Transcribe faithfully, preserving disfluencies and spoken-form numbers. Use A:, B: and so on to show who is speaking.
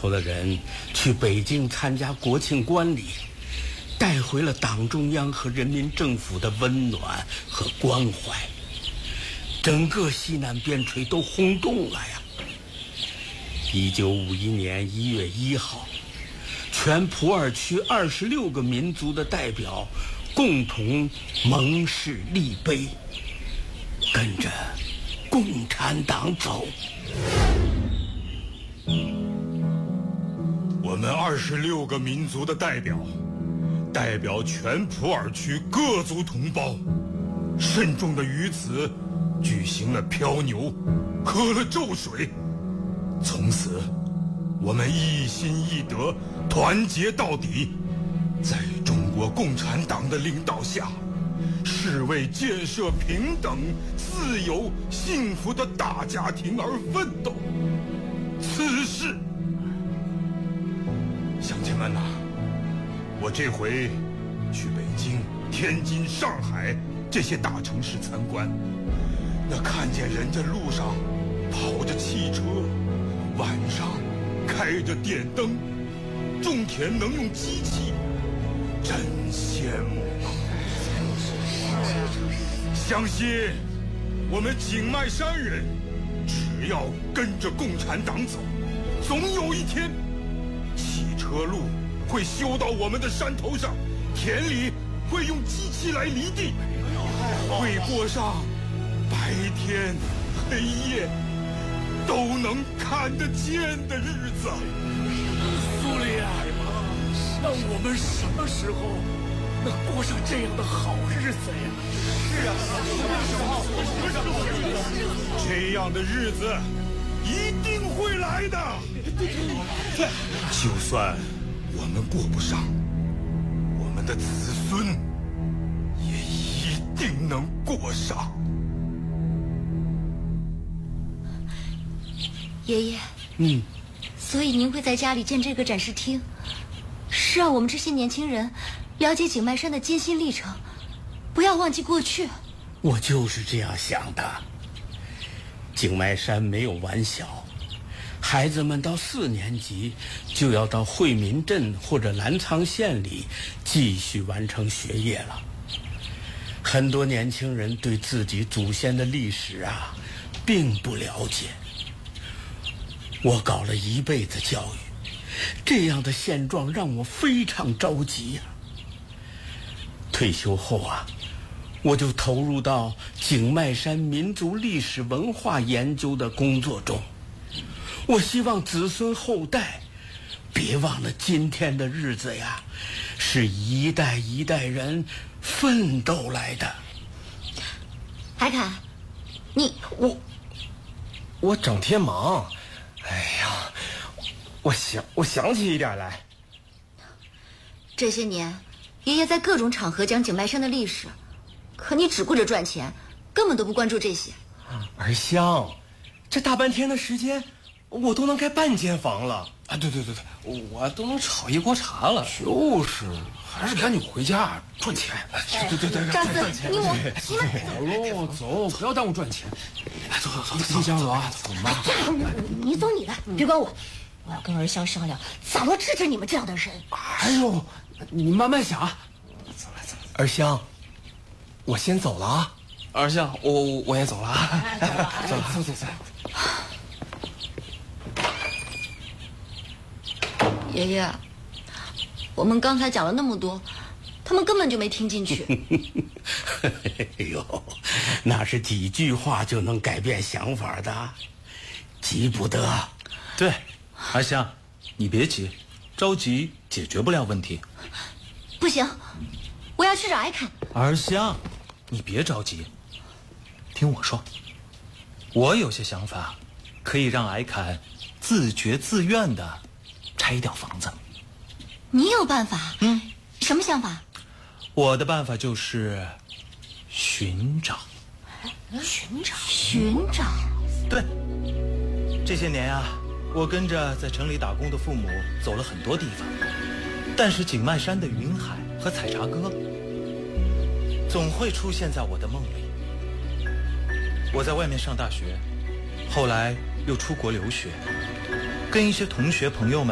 A: 头的人去北京参加国庆观礼，带回了党中央和人民政府的温暖和关怀，整个西南边陲都轰动了呀。一九五一年一月一号，全普洱区二十六个民族的代表共同盟誓立碑，跟着共产党走。
B: 我们二十六个民族的代表，代表全普洱区各族同胞，慎重地于此举行了漂牛，喝了咒水。从此，我们一心一德，团结到底，在中国共产党的领导下，是为建设平等、自由、幸福的大家庭而奋斗。此事，乡亲们呐、啊，我这回去北京、天津、上海这些大城市参观，那看见人家路上跑着汽车，晚上开着电灯，种田能用机器，真羡慕啊！相信我们景迈山人，只要跟着共产党走，总有一天，汽车路会修到我们的山头上，田里会用机器来犁地，会过上白天黑夜都能看得见的日子。
C: 苏里啊，那我们什么时候能过上这样的好日子呀？是啊，
B: 这样的日子一定会来的。就算我们过不上，我们的子孙也一定能过上。
D: 爷爷，
A: 嗯，
D: 所以您会在家里建这个展示厅，是让我们这些年轻人了解景迈山的艰辛历程，不要忘记过去。
A: 我就是这样想的。景迈山没有完小，孩子们到四年级就要到惠民镇或者澜沧县里继续完成学业了。很多年轻人对自己祖先的历史啊并不了解。我搞了一辈子教育，这样的现状让我非常着急呀、啊。退休后啊，我就投入到景迈山民族历史文化研究的工作中。我希望子孙后代别忘了今天的日子呀，是一代一代人奋斗来的。
D: 海凯，你
E: 我我整天忙，哎呀，我想我想起一点来。
D: 这些年，爷爷在各种场合讲景迈山的历史，可你只顾着赚钱，根本都不关注这些。
E: 儿香，这大半天的时间，我都能盖半间房了
C: 啊！对对对对，我都能炒一锅茶了。就是，还是赶紧回家赚钱。对对对，
D: 张
C: 赚钱。
D: 你我你们
C: 走喽，走，不要耽误赚钱。来，走走走，进家走啊，走嘛。
D: 你走你的，别管我。我要跟儿香商量，咋么治治你们这样的人。
C: 哎呦，你慢慢想啊。走来走来。
E: 儿香，我先走了啊。
C: 儿香，我我也走了啊。走了，走走走。
D: 爷爷，我们刚才讲了那么多，他们根本就没听进去。
A: 哎呦，那是几句话就能改变想法的，急不得。
F: 对，儿香，你别急，着急解决不了问题。
D: 不行，我要去找艾凯。
F: 儿香，你别着急，听我说，我有些想法，可以让艾凯自觉自愿的拆掉房子。
D: 你有办法？
F: 嗯，
D: 什么想法？
F: 我的办法就是寻找。
D: 寻找？寻找？
F: 对，这些年啊，我跟着在城里打工的父母走了很多地方，但是景迈山的云海和采茶歌总会出现在我的梦里。我在外面上大学，后来又出国留学，跟一些同学朋友们